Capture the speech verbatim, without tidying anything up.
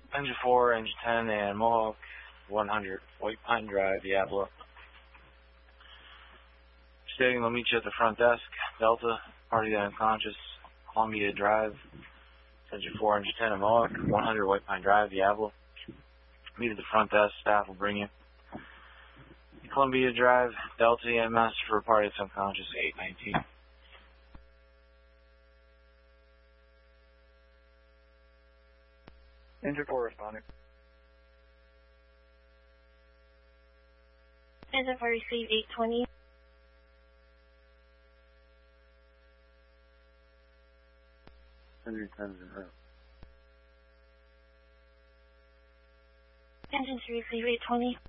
Engine four, Engine ten, and Mohawk, one hundred, White Pine Drive, Diablo. Stating they'll meet you at the front desk, Delta, party unconscious, Columbia Drive, Engine four, Engine ten, and Mohawk, one hundred, White Pine Drive, Diablo. Meet at the front desk, staff will bring you. Columbia Drive, Delta E M S for a party that's unconscious, eight nineteen. Engine four responding. Engine four receive eight twenty. Engine ten is in route. Engine three receive eight twenty.